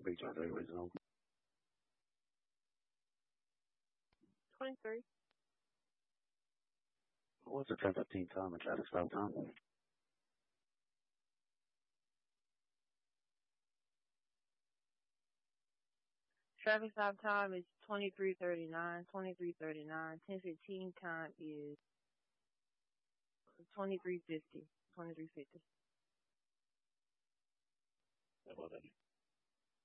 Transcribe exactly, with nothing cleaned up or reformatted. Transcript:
Reach out the original. twenty-three. What's the ten fifteen time and traffic stop time? Traffic stop time is twenty-three thirty-nine. twenty-three thirty-nine. ten fifteen time is twenty-three fifty. twenty-three fifty. Well, then.